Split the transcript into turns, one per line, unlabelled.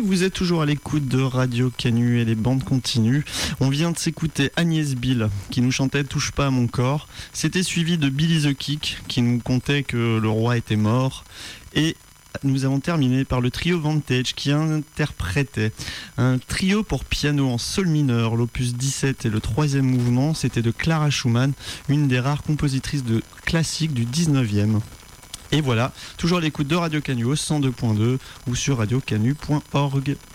Vous êtes toujours à l'écoute de Radio Canu et les bandes continuent. On vient de s'écouter Agnès Bill qui nous chantait Touche pas à mon corps. C'était suivi de Billy the Kick qui nous contait que le roi était mort. Et nous avons terminé par le trio Vantage qui interprétait un trio pour piano en sol mineur, l'opus 17 et le troisième mouvement. C'était de Clara Schumann, une des rares compositrices de classiques du 19e. Et voilà, toujours à l'écoute de Radio Canu au 102.2 ou sur radiocanu.org.